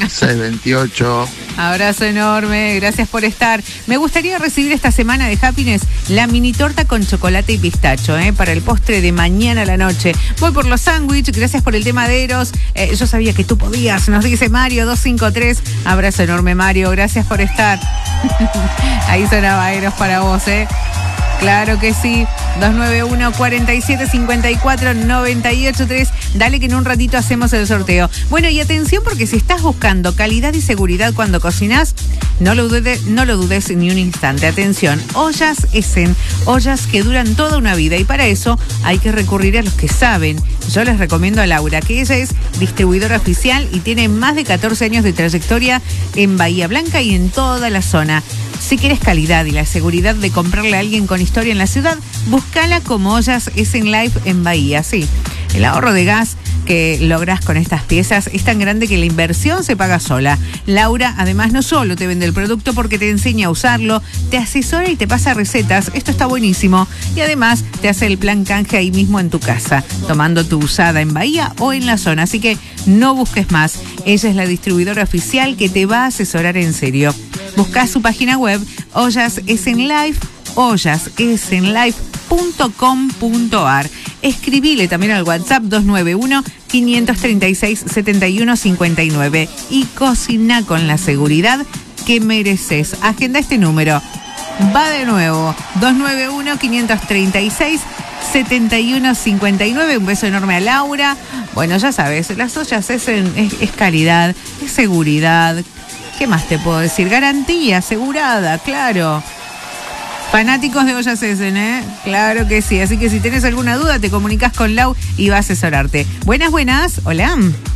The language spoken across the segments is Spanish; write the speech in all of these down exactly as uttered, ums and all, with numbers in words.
seis veintiocho. Abrazo enorme, gracias por estar. Me gustaría recibir esta semana de Happiness la mini torta con chocolate y pistacho, ¿eh? Para el postre de mañana a la noche. Voy por los sándwiches, gracias por el tema de Eros. Eh, yo sabía que tú podías, nos dice Mario dos cinco tres. Abrazo enorme, Mario, gracias por estar. Ahí sonaba Eros para vos, ¿eh? Claro que sí. dos nueve uno, cuatro siete cinco cuatro, nueve ocho tres. Dale que en un ratito hacemos el sorteo. Bueno, y atención porque si estás buscando calidad y seguridad cuando cocinas, no lo dudes, no lo dudes ni un instante. Atención, Ollas Essen, ollas que duran toda una vida y para eso hay que recurrir a los que saben. Yo les recomiendo a Laura, que ella es distribuidora oficial y tiene más de catorce años de trayectoria en Bahía Blanca y en toda la zona. Si quieres calidad y la seguridad de comprarle a alguien con historia en la ciudad, búscala como Ollas Essen Life en Bahía. Sí, el ahorro de gas que logras con estas piezas es tan grande que la inversión se paga sola. Laura, además, no solo te vende el producto porque te enseña a usarlo, te asesora y te pasa recetas. Esto está buenísimo. Y además te hace el plan canje ahí mismo en tu casa, tomando tu usada en Bahía o en la zona. Así que no busques más. Ella es la distribuidora oficial que te va a asesorar en serio. Buscá su página web, Ollas Essen Life, ollas essen life punto com punto ar. Escribile también al WhatsApp dos nueve uno, cinco tres seis, siete uno cinco nueve y cocina con la seguridad que mereces. Agenda este número. Va de nuevo, dos nueve uno, cinco tres seis, siete uno cinco nueve. Un beso enorme a Laura. Bueno, ya sabes, las ollas es, en, es, es calidad, es seguridad. ¿Qué más te puedo decir? Garantía asegurada, claro. Fanáticos de Ollas Essen, ¿eh? Claro que sí. Así que si tienes alguna duda, te comunicas con Lau y va a asesorarte. Buenas, buenas. Hola.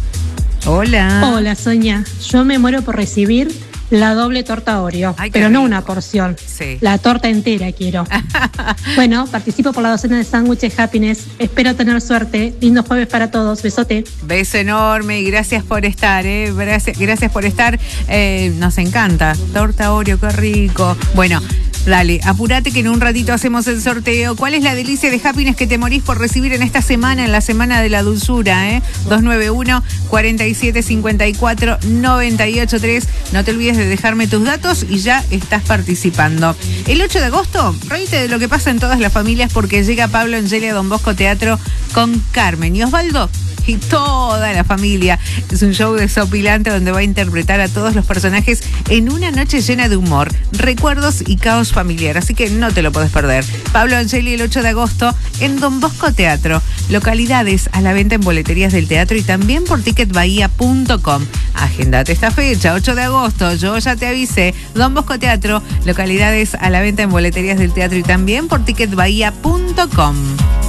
Hola. Hola, Sonia. Yo me muero por recibir la doble torta Oreo, Ay, pero rico. No una porción. Sí. La torta entera quiero. Bueno, participo por la docena de sándwiches Happiness. Espero tener suerte. Lindo jueves para todos. Besote. Beso enorme y gracias por estar, ¿eh? Gracias, gracias por estar. Eh, nos encanta. Torta Oreo, qué rico. Bueno. Dale, apurate que en un ratito hacemos el sorteo. ¿Cuál es la delicia de Happiness que te morís por recibir en esta semana, en la semana de la dulzura? ¿eh? dos nueve uno, cuatro siete cinco cuatro, nueve ocho tres. No te olvides de dejarme tus datos y ya estás participando. El ocho de agosto, reíte de lo que pasa en todas las familias porque llega Pablo Angelia Don Bosco Teatro con Carmen y Osvaldo y toda la familia. Es un show desopilante donde va a interpretar a todos los personajes en una noche llena de humor, recuerdos y caos familiar. Así que no te lo podés perder. Pablo Angeli el ocho de agosto en Don Bosco Teatro. Localidades a la venta en boleterías del teatro y también por ticket bahía punto com. Agendate esta fecha, ocho de agosto. Yo ya te avisé. Don Bosco Teatro. Localidades a la venta en boleterías del teatro y también por ticket bahía punto com.